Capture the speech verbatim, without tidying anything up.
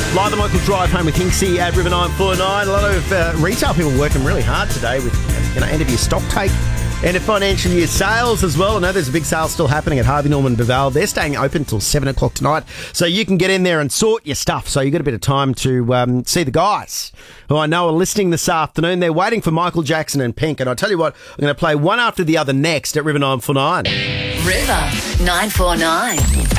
Live the local drive home with Hinksy at River nine four nine. A lot of uh, retail people working really hard today with you know, end of year stock take, end of financial year sales as well. I know there's a big sale still happening at Harvey Norman Duval. They're staying open until seven o'clock tonight, so you can get in there and sort your stuff. So you've got a bit of time to um, see the guys who I know are listening this afternoon. They're waiting for Michael Jackson and Pink, and I tell you what, I'm going to play one after the other next at River nine four nine. River nine four nine.